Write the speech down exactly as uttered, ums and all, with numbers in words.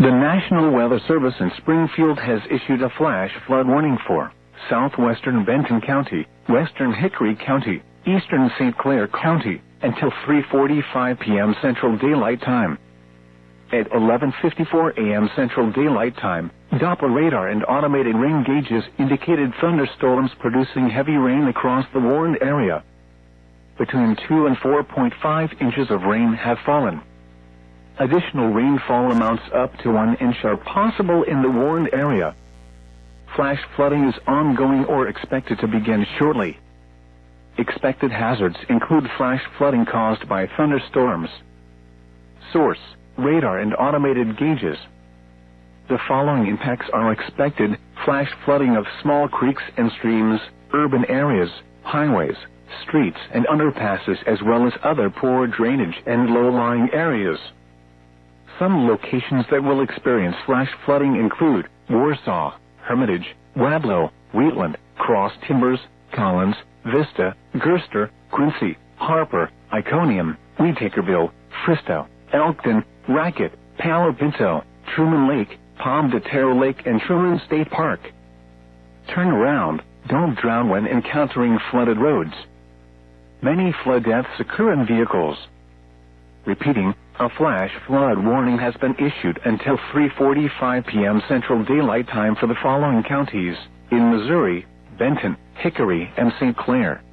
The National Weather Service in Springfield has issued a flash flood warning for southwestern Benton County, western Hickory County, eastern Saint Clair County, until three forty-five p.m. Central Daylight Time. At eleven fifty-four a.m. Central Daylight Time, Doppler radar and automated rain gauges indicated thunderstorms producing heavy rain across the warned area. Between two and four point five inches of rain have fallen. Additional rainfall amounts up to one inch are possible in the warned area. Flash flooding is ongoing or expected to begin shortly. Expected hazards include flash flooding caused by thunderstorms. Source: radar and automated gauges. The following impacts are expected: flash flooding of small creeks and streams, urban areas, highways, streets, and underpasses, as well as other poor drainage and low-lying areas. Some locations that will experience flash flooding include Warsaw, Hermitage, Wadlow, Wheatland, Cross Timbers, Collins, Vista, Gerster, Quincy, Harper, Iconium, Whitakerville, Fristow, Elkton, Racket, Palo Pinto, Truman Lake, Palm de Terre Lake, and Truman State Park. Turn around. Don't drown when encountering flooded roads. Many flood deaths occur in vehicles. Repeating, a flash flood warning has been issued until three forty-five p.m. Central Daylight Time for the following counties: in Missouri, Benton, Hickory, and Saint Clair.